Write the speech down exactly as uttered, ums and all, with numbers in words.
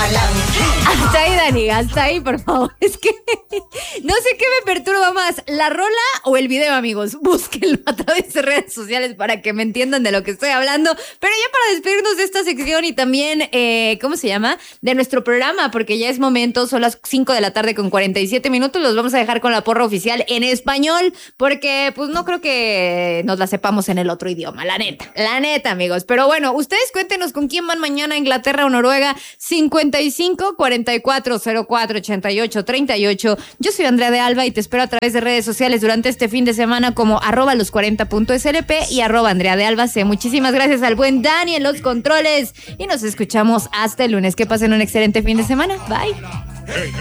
Hasta ahí, Dani, hasta ahí, por favor. Es que no sé qué me perturba más, la rola o el video, amigos. Búsquenlo a través de redes sociales para que me entiendan de lo que estoy hablando. Pero ya para despedirnos de esta sección y también, eh, ¿cómo se llama? De nuestro programa, porque ya es momento, son las cinco de la tarde con cuarenta y siete minutos. Los vamos a dejar con la porra oficial en español, porque pues no creo que nos la sepamos en el otro idioma, la neta. La neta, amigos. Pero bueno, ustedes cuéntenos con quién van mañana a Inglaterra o Noruega. cincuenta y cinco, cuarenta y cuatro, cero cuatro, ochenta y ocho, treinta y ocho. Yo soy Andrea de Alba y te espero a través de redes sociales durante este fin de semana como arroba los cuarenta punto S L P y arroba Andrea de Alba C. Muchísimas gracias al buen Dani en los controles y nos escuchamos hasta el lunes. Que pasen un excelente fin de semana. Bye.